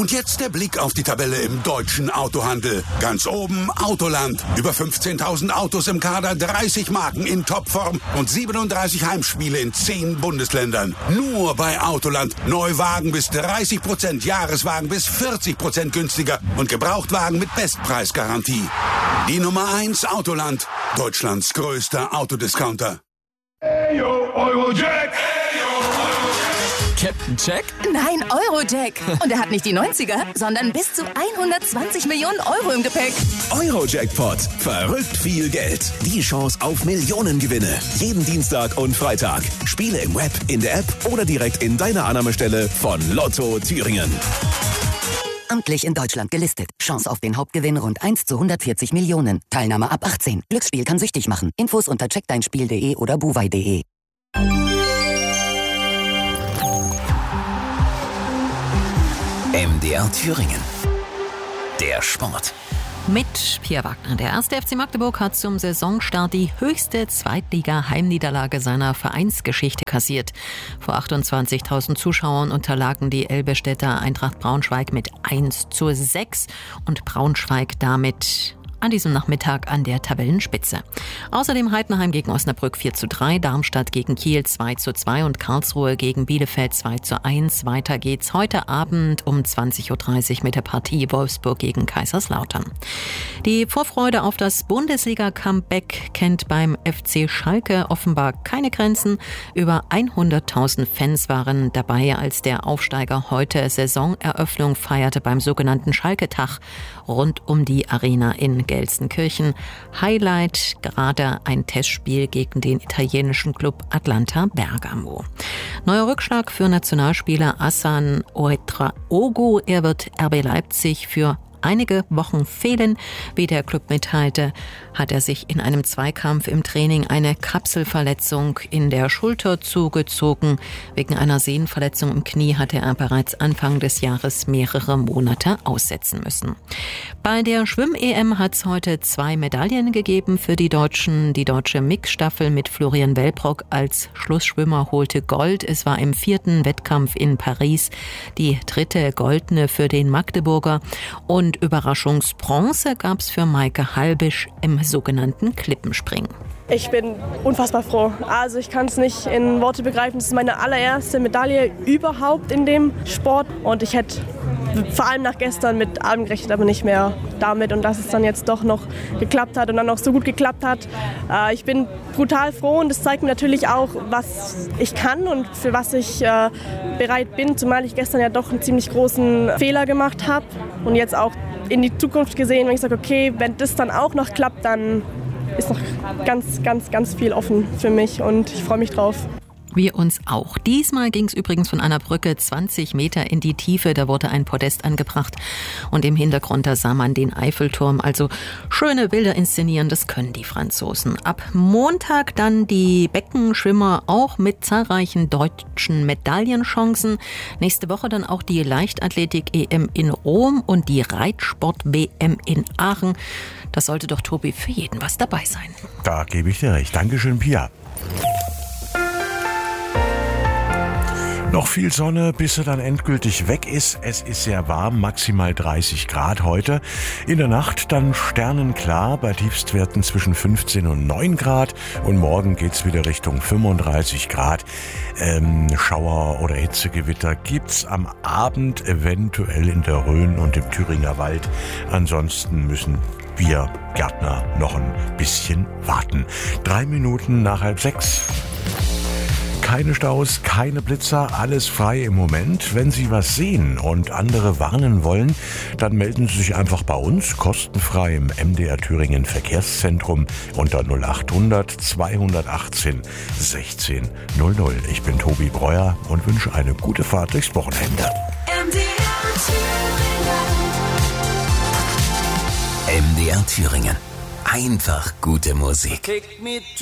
Und jetzt der Blick auf die Tabelle im deutschen Autohandel. Ganz oben Autoland. Über 15.000 Autos im Kader, 30 Marken in Topform und 37 Heimspiele in 10 Bundesländern. Nur bei Autoland. Neuwagen bis 30%, Jahreswagen bis 40% günstiger und Gebrauchtwagen mit Bestpreisgarantie. Die Nummer 1 Autoland. Deutschlands größter Autodiscounter. Eyo, Eurojack! Captain Jack? Nein, Eurojack. Und er hat nicht die 90er, sondern bis zu 120 Millionen Euro im Gepäck. Eurojackpot. Verrückt viel Geld. Die Chance auf Millionengewinne. Jeden Dienstag und Freitag. Spiele im Web, in der App oder direkt in deiner Annahmestelle von Lotto Thüringen. Amtlich in Deutschland gelistet. Chance auf den Hauptgewinn rund 1 zu 140 Millionen. Teilnahme ab 18. Glücksspiel kann süchtig machen. Infos unter checkdeinspiel.de oder buwei.de. MDR Thüringen. Der Sport. Mit Pierre Wagner. Der 1. FC Magdeburg hat zum Saisonstart die höchste Zweitliga-Heimniederlage seiner Vereinsgeschichte kassiert. Vor 28.000 Zuschauern unterlagen die Elbestädter Eintracht Braunschweig mit 1:6 und Braunschweig damit an diesem Nachmittag an der Tabellenspitze. Außerdem Heidenheim gegen Osnabrück 4:3, Darmstadt gegen Kiel 2:2 und Karlsruhe gegen Bielefeld 2:1. Weiter geht's heute Abend um 20:30 Uhr mit der Partie Wolfsburg gegen Kaiserslautern. Die Vorfreude auf das Bundesliga-Comeback kennt beim FC Schalke offenbar keine Grenzen. Über 100.000 Fans waren dabei, als der Aufsteiger heute Saisoneröffnung feierte beim sogenannten Schalke-Tag rund um die Arena in Gelsenkirchen. Highlight gerade ein Testspiel gegen den italienischen Club Atalanta Bergamo. Neuer Rückschlag für Nationalspieler Hassan Ouedraogo. Er wird RB Leipzig für einige Wochen fehlen. Wie der Club mitteilte, hat er sich in einem Zweikampf im Training eine Kapselverletzung in der Schulter zugezogen. Wegen einer Sehnenverletzung im Knie hatte er bereits Anfang des Jahres mehrere Monate aussetzen müssen. Bei der Schwimm-EM hat es heute 2 Medaillen gegeben für die Deutschen. Die deutsche Mixstaffel mit Florian Wellbrock als Schlussschwimmer holte Gold. Es war im 4. Wettkampf in Paris die 3. goldene für den Magdeburger. Und Überraschungsbronze gab es für Maike Halbisch im sogenannten Klippenspringen. Ich bin unfassbar froh. Also ich kann es nicht in Worte begreifen. Das ist meine allererste Medaille überhaupt in dem Sport. Und ich hätte vor allem nach gestern mit allem gerechnet, aber nicht mehr damit. Und dass es dann jetzt doch noch geklappt hat und dann auch so gut geklappt hat. Ich bin brutal froh und das zeigt mir natürlich auch, was ich kann und für was ich bereit bin. Zumal ich gestern ja doch einen ziemlich großen Fehler gemacht habe. Und jetzt auch in die Zukunft gesehen, wenn ich sage, okay, wenn das dann auch noch klappt, dann ist noch ganz, ganz, ganz viel offen für mich und ich freue mich drauf. Wir uns auch. Diesmal ging es übrigens von einer Brücke 20 Meter in die Tiefe. Da wurde ein Podest angebracht und im Hintergrund, da sah man den Eiffelturm. Also schöne Bilder inszenieren, das können die Franzosen. Ab Montag dann die Beckenschwimmer auch mit zahlreichen deutschen Medaillenchancen. Nächste Woche dann auch die Leichtathletik-EM in Rom und die Reitsport-WM in Aachen. Das sollte doch, Tobi, für jeden was dabei sein. Da gebe ich dir recht. Dankeschön, Pia. Noch viel Sonne, bis sie dann endgültig weg ist. Es ist sehr warm, maximal 30 Grad heute. In der Nacht dann sternenklar, bei Tiefstwerten zwischen 15 und 9 Grad. Und morgen geht's wieder Richtung 35 Grad. Schauer oder Hitzegewitter gibt's am Abend eventuell in der Rhön und im Thüringer Wald. Ansonsten müssen wir Gärtner noch ein bisschen warten. 3 Minuten nach 5:30. Keine Staus, keine Blitzer, alles frei im Moment. Wenn Sie was sehen und andere warnen wollen, dann melden Sie sich einfach bei uns, kostenfrei im MDR Thüringen Verkehrszentrum unter 0800 218 16 00. Ich bin Tobi Breuer und wünsche eine gute Fahrt durchs Wochenende. MDR Thüringen. Einfach gute Musik.